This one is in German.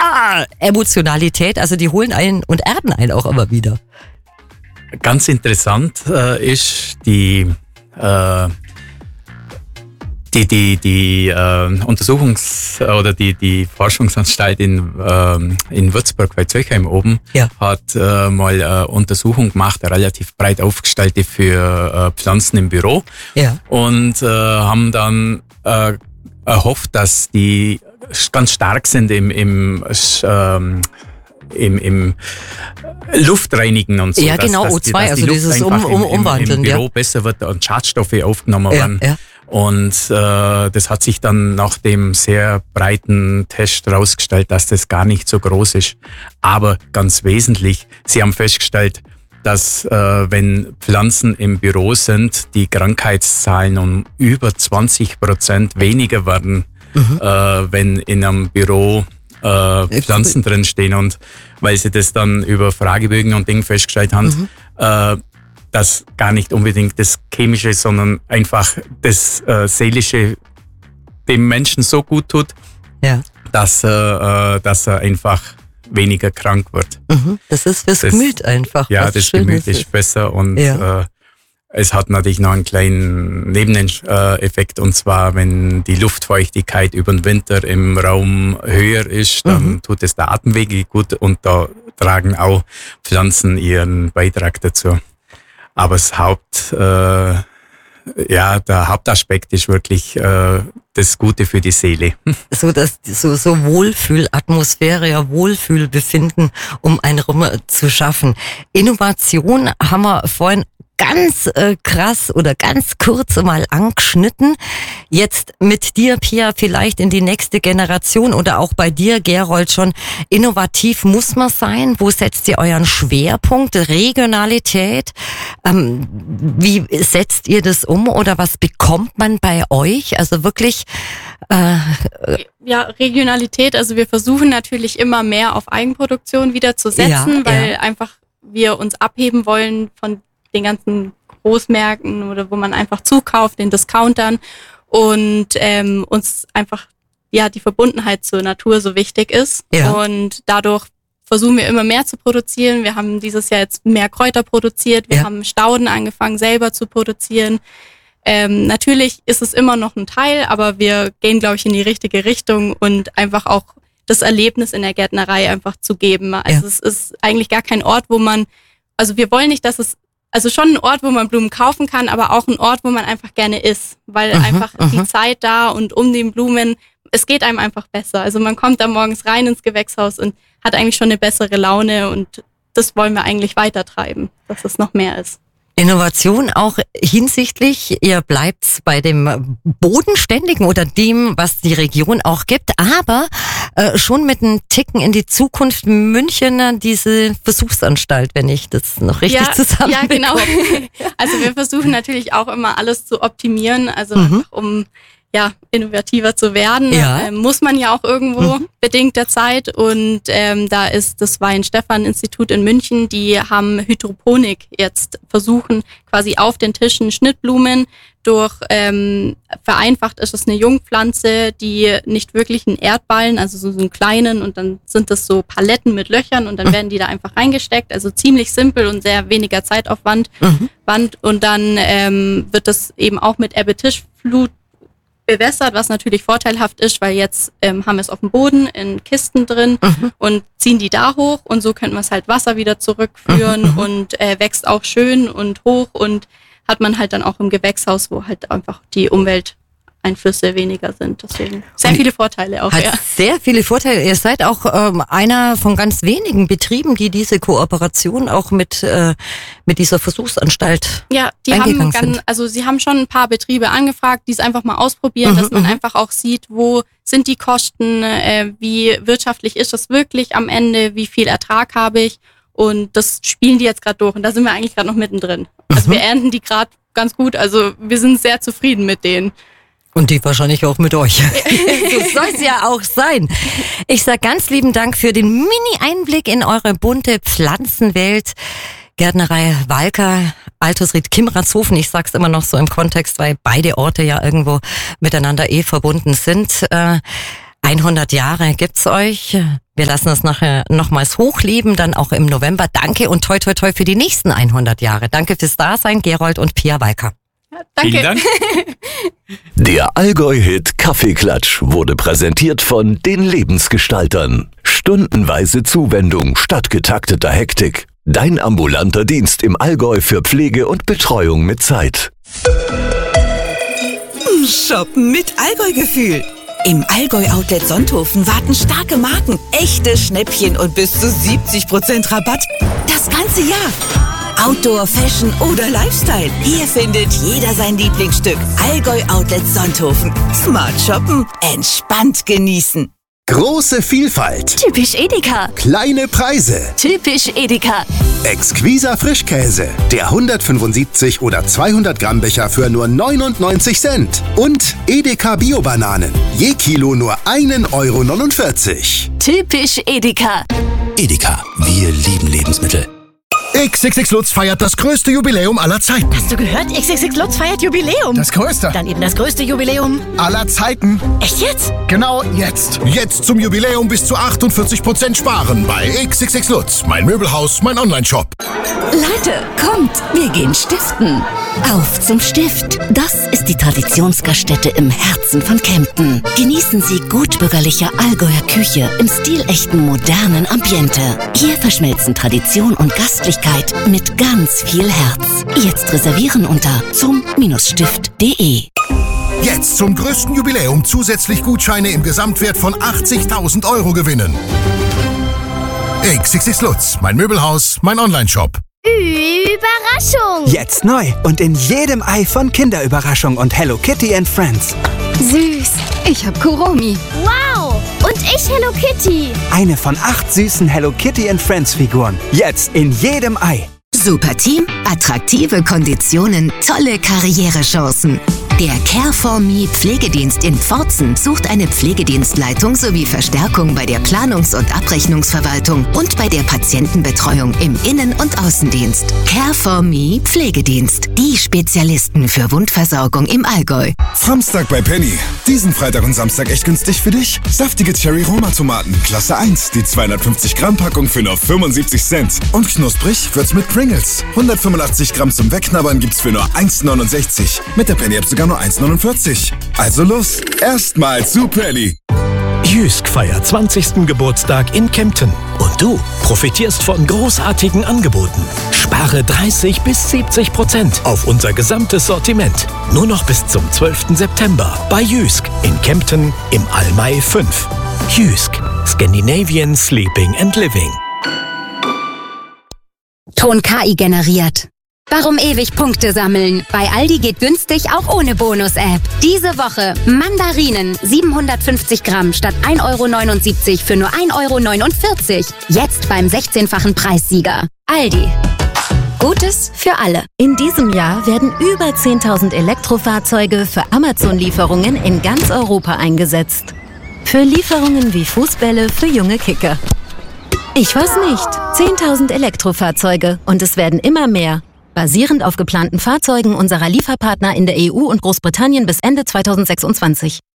Emotionalität, also die holen einen und erden einen auch immer wieder. Ganz interessant ist die Untersuchungs- oder die Forschungsanstalt in Würzburg bei Zöchheim oben hat mal eine Untersuchung gemacht, eine relativ breit aufgestellte für Pflanzen im Büro und haben dann erhofft, dass die ganz stark sind im Luftreinigen und so. Ja, genau, dass O2, also dieses Umwandeln. Im Büro besser wird und Schadstoffe aufgenommen werden. Ja. Und das hat sich dann nach dem sehr breiten Test rausgestellt, dass das gar nicht so groß ist. Aber ganz wesentlich, sie haben festgestellt, dass wenn Pflanzen im Büro sind, die Krankheitszahlen um über 20% weniger werden, wenn in einem Büro Pflanzen drin stehen, und weil sie das dann über Fragebögen und Dinge festgestellt haben, dass gar nicht unbedingt das Chemische, sondern einfach das Seelische dem Menschen so gut tut, dass er einfach weniger krank wird. Das ist fürs Gemüt einfach. Ja, das Gemüt ist besser, und es hat natürlich noch einen kleinen Nebeneffekt, und zwar, wenn die Luftfeuchtigkeit über den Winter im Raum höher ist, dann tut es der Atemwege gut, und da tragen auch Pflanzen ihren Beitrag dazu. Aber der Hauptaspekt ist wirklich das Gute für die Seele. So Wohlfühlatmosphäre, Wohlfühlbefinden um einen rum zu schaffen. Innovation haben wir vorhin ganz krass oder ganz kurz mal angeschnitten. Jetzt mit dir, Pia, vielleicht in die nächste Generation, oder auch bei dir, Gerold, schon. Innovativ muss man sein. Wo setzt ihr euren Schwerpunkt? Regionalität? Wie setzt ihr das um, oder was bekommt man bei euch? Also wirklich... Regionalität. Also wir versuchen natürlich immer mehr auf Eigenproduktion wieder zu setzen, weil einfach wir uns abheben wollen von den ganzen Großmärkten oder wo man einfach zukauft, den Discountern, und uns einfach die Verbundenheit zur Natur so wichtig ist. Und dadurch versuchen wir immer mehr zu produzieren. Wir haben dieses Jahr jetzt mehr Kräuter produziert, wir haben Stauden angefangen selber zu produzieren. Natürlich ist es immer noch ein Teil, aber wir gehen, glaube ich, in die richtige Richtung, und einfach auch das Erlebnis in der Gärtnerei einfach zu geben. Also es ist eigentlich gar kein Ort, wir wollen nicht, dass es, also schon ein Ort, wo man Blumen kaufen kann, aber auch ein Ort, wo man einfach gerne ist, weil einfach die Zeit da und um den Blumen, es geht einem einfach besser. Also man kommt da morgens rein ins Gewächshaus und hat eigentlich schon eine bessere Laune, und das wollen wir eigentlich weitertreiben, dass es noch mehr ist. Innovation auch hinsichtlich, ihr bleibt bei dem Bodenständigen oder dem, was die Region auch gibt, aber schon mit einem Ticken in die Zukunft. München, diese Versuchsanstalt, wenn ich das noch richtig zusammenbekomme. Ja, genau. Also wir versuchen natürlich auch immer alles zu optimieren, also einfach um innovativer zu werden, muss man ja auch irgendwo bedingt der Zeit, und da ist das Wein-Stephan-Institut in München, die haben Hydroponik jetzt versuchen, quasi auf den Tischen Schnittblumen durch, vereinfacht ist es eine Jungpflanze, die nicht wirklich einen Erdballen, also so einen kleinen, und dann sind das so Paletten mit Löchern, und dann werden die da einfach reingesteckt, also ziemlich simpel und sehr weniger Zeitaufwand. Und dann wird das eben auch mit Ebbe-Tischflut bewässert, was natürlich vorteilhaft ist, weil jetzt haben wir es auf dem Boden in Kisten drin und ziehen die da hoch, und so könnte man es halt Wasser wieder zurückführen und wächst auch schön und hoch, und hat man halt dann auch im Gewächshaus, wo halt einfach die Umwelteinflüsse weniger sind. Deswegen sehr viele Vorteile auch. Sehr viele Vorteile. Ihr seid auch einer von ganz wenigen Betrieben, die diese Kooperation auch mit dieser Versuchsanstalt eingegangen sind. Also sie haben schon ein paar Betriebe angefragt, die es einfach mal ausprobieren, dass man einfach auch sieht, wo sind die Kosten, wie wirtschaftlich ist das wirklich am Ende, wie viel Ertrag habe ich, und das spielen die jetzt gerade durch, und da sind wir eigentlich gerade noch mittendrin. Also wir ernten die gerade ganz gut, also wir sind sehr zufrieden mit denen. Und die wahrscheinlich auch mit euch. So soll es ja auch sein. Ich sage ganz lieben Dank für den Mini-Einblick in eure bunte Pflanzenwelt. Gärtnerei Walker, Altusried, Kimratshofen. Ich sag's immer noch so im Kontext, weil beide Orte ja irgendwo miteinander verbunden sind. 100 Jahre gibt's euch. Wir lassen es nachher nochmals hochleben, dann auch im November. Danke und toi toi toi für die nächsten 100 Jahre. Danke fürs Dasein, Gerold und Pia Walker. Danke. Vielen Dank. Der Allgäu-Hit Kaffeeklatsch wurde präsentiert von den Lebensgestaltern. Stundenweise Zuwendung statt getakteter Hektik. Dein ambulanter Dienst im Allgäu für Pflege und Betreuung mit Zeit. Shoppen mit Allgäu-Gefühl. Im Allgäu-Outlet Sonthofen warten starke Marken, echte Schnäppchen und bis zu 70% Rabatt. Das ganze Jahr. Outdoor, Fashion oder Lifestyle. Hier findet jeder sein Lieblingsstück. Allgäu-Outlet Sonthofen. Smart shoppen, entspannt genießen. Große Vielfalt. Typisch Edeka. Kleine Preise. Typisch Edeka. Exquiser Frischkäse. Der 175 oder 200 Gramm Becher für nur 99 Cent. Und Edeka Bio-Bananen. Je Kilo nur 1,49 €. Typisch Edeka. Edeka, wir lieben Lebensmittel. XXX Lutz feiert das größte Jubiläum aller Zeiten. Hast du gehört? XXX Lutz feiert Jubiläum. Das größte. Dann eben das größte Jubiläum Aller Zeiten. Echt jetzt? Genau jetzt. Jetzt zum Jubiläum bis zu 48% sparen bei XXX Lutz. Mein Möbelhaus, mein Onlineshop. Leute, kommt, wir gehen stiften. Auf zum Stift. Das ist die Traditionsgaststätte im Herzen von Kempten. Genießen Sie gutbürgerliche Allgäuer Küche im stilechten modernen Ambiente. Hier verschmelzen Tradition und Gastlichkeit mit ganz viel Herz. Jetzt reservieren unter zum-stift.de. Jetzt zum größten Jubiläum zusätzlich Gutscheine im Gesamtwert von 80.000 € gewinnen. XXX Lutz, mein Möbelhaus, mein Onlineshop. Überraschung! Jetzt neu und in jedem Ei von Kinderüberraschung und Hello Kitty and Friends. Süß! Ich hab Kuromi. Wow! Und ich Hello Kitty. Eine von 8 süßen Hello Kitty and Friends Figuren. Jetzt in jedem Ei. Super Team, attraktive Konditionen, tolle Karrierechancen. Der Care4Me Pflegedienst in Pforzen sucht eine Pflegedienstleitung sowie Verstärkung bei der Planungs- und Abrechnungsverwaltung und bei der Patientenbetreuung im Innen- und Außendienst. Care4Me Pflegedienst, die Spezialisten für Wundversorgung im Allgäu. Samstag bei Penny. Diesen Freitag und Samstag echt günstig für dich. Saftige Cherry-Roma-Tomaten, Klasse 1, die 250 Gramm Packung für nur 75 Cent. Und knusprig wird's mit Pringles. 185 Gramm zum Wegknabbern gibt's für nur 1,69. Mit der Penny-App sogar nur 1,49. Also los, erstmal zu Penny. Jysk feiert 20. Geburtstag in Kempten. Und du profitierst von großartigen Angeboten. Spare 30 bis 70% auf unser gesamtes Sortiment. Nur noch bis zum 12. September bei Jysk in Kempten im Almai 5. Jysk, Scandinavian Sleeping and Living. Ton KI generiert. Warum ewig Punkte sammeln? Bei Aldi geht günstig auch ohne Bonus-App. Diese Woche Mandarinen 750 Gramm statt 1,79 € für nur 1,49 €. Jetzt beim 16-fachen Preissieger. Aldi. Gutes für alle. In diesem Jahr werden über 10.000 Elektrofahrzeuge für Amazon-Lieferungen in ganz Europa eingesetzt. Für Lieferungen wie Fußbälle für junge Kicker. Ich weiß nicht. 10.000 Elektrofahrzeuge und es werden immer mehr. Basierend auf geplanten Fahrzeugen unserer Lieferpartner in der EU und Großbritannien bis Ende 2026.